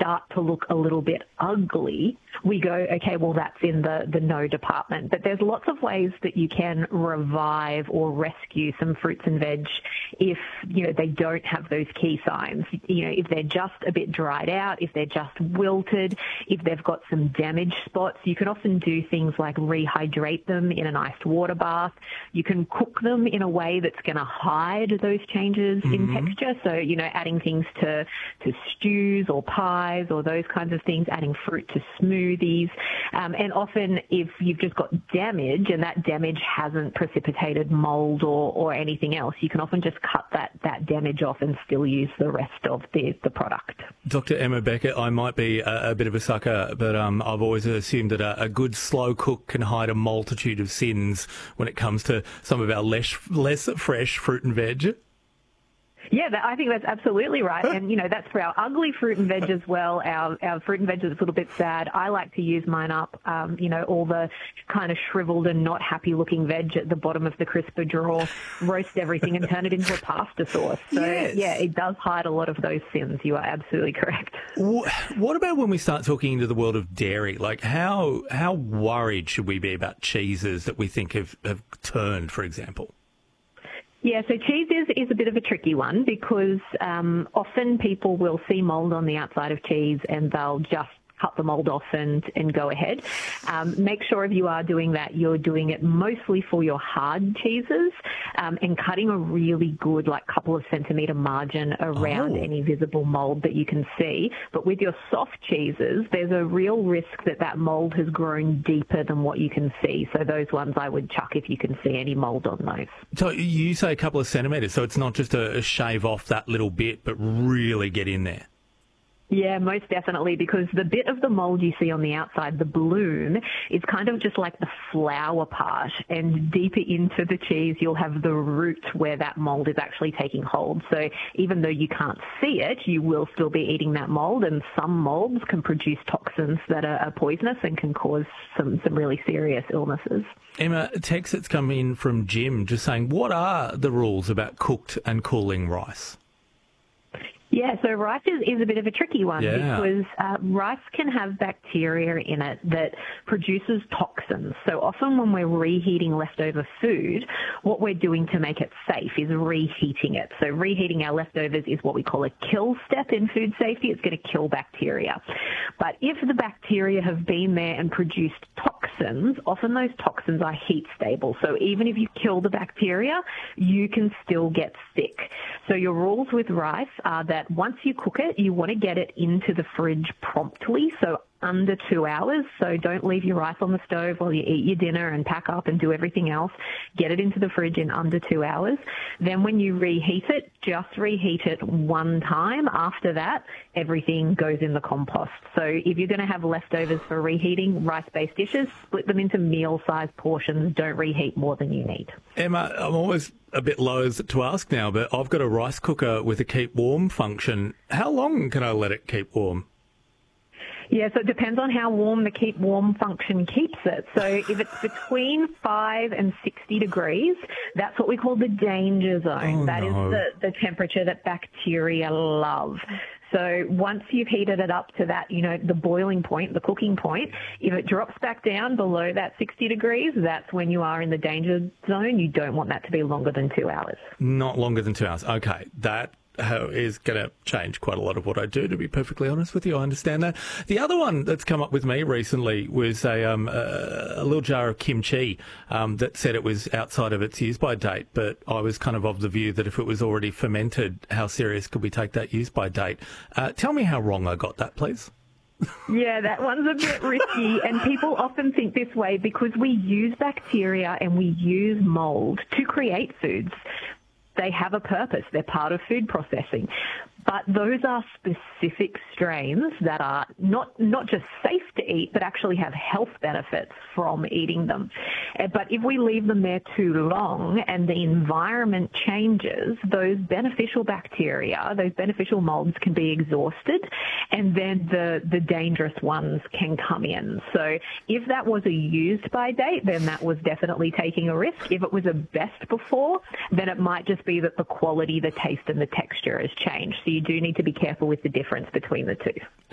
start to look a little bit ugly, we go, okay, well, that's in the no department. But there's lots of ways that you can revive or rescue some fruits and veg if, they don't have those key signs. If they're just a bit dried out, if they're just wilted, if they've got some damaged spots, you can often do things like rehydrate them in an iced water bath. You can cook them in a way that's going to hide those changes in texture. So, adding things to stews or pies or those kinds of things, adding fruit to smoothies. And often if you've just got damage and that damage hasn't precipitated mold or anything else, you can often just cut that damage off and still use the rest of the product. Dr. Emma Beckett, I might be a bit of a sucker, but I've always assumed that a good slow cook can hide a multitude of sins when it comes to some of our less fresh fruit and veg. Yeah, I think that's absolutely right. And, that's for our ugly fruit and veg as well. Our fruit and veg is a little bit sad. I like to use mine up, all the kind of shriveled and not happy looking veg at the bottom of the crisper drawer, roast everything and turn it into a pasta sauce. So, yes. Yeah, it does hide a lot of those sins. You are absolutely correct. What about when we start talking into the world of dairy? Like how worried should we be about cheeses that we think have turned, for example? Yeah, so cheese is a bit of a tricky one because often people will see mold on the outside of cheese and they'll just cut the mold off and go ahead. Make sure if you are doing that, you're doing it mostly for your hard cheeses and cutting a really good, couple of centimetre margin around any visible mold that you can see. But with your soft cheeses, there's a real risk that mold has grown deeper than what you can see. So those ones I would chuck if you can see any mold on those. So you say a couple of centimetres, so it's not just a shave off that little bit, but really get in there. Yeah, most definitely, because the bit of the mold you see on the outside, the bloom, is kind of just like the flower part, and deeper into the cheese you'll have the root where that mold is actually taking hold. So even though you can't see it, you will still be eating that mold, and some molds can produce toxins that are poisonous and can cause some really serious illnesses. Emma, a text that's come in from Jim just saying, what are the rules about cooked and cooling rice? Yeah, so rice is a bit of a tricky one because rice can have bacteria in it that produces toxins. So often when we're reheating leftover food, what we're doing to make it safe is reheating it. So reheating our leftovers is what we call a kill step in food safety. It's going to kill bacteria. But if the bacteria have been there and produced toxins, often those toxins are heat stable. So even if you kill the bacteria, you can still get sick. So your rules with rice are that once you cook it, you want to get it into the fridge promptly, so under 2 hours. So don't leave your rice on the stove while you eat your dinner and pack up and do everything else. Get it into the fridge in under 2 hours. Then when you reheat it, just reheat it one time. After that, everything goes in the compost. So if you're going to have leftovers for reheating rice-based dishes, split them into meal-sized portions. Don't reheat more than you need. Emma, I'm always a bit loath to ask now, but I've got a rice cooker with a keep warm function. How long can I let it keep warm? Yeah, so it depends on how warm the keep warm function keeps it. So if it's between 5 and 60 degrees, that's what we call the danger zone. That is the temperature that bacteria love. So once you've heated it up to that, the boiling point, the cooking point, if it drops back down below that 60 degrees, that's when you are in the danger zone. You don't want that to be longer than 2 hours. Not longer than 2 hours. Okay, that is going to change quite a lot of what I do, to be perfectly honest with you. I understand that. The other one that's come up with me recently was a little jar of kimchi that said it was outside of its use-by date, but I was kind of the view that if it was already fermented, how serious could we take that use-by date? Tell me how wrong I got that, please. Yeah, that one's a bit risky, and people often think this way because we use bacteria and we use mold to create foods. They have a purpose. They're part of food processing. But those are specific strains that are not just safe to eat, but actually have health benefits from eating them. But if we leave them there too long and the environment changes, those beneficial bacteria, those beneficial molds can be exhausted, and then the dangerous ones can come in. So if that was a used by date, then that was definitely taking a risk. If it was a best before, then it might just be that the quality, the taste, and the texture has changed. So you do need to be careful with the difference between the two.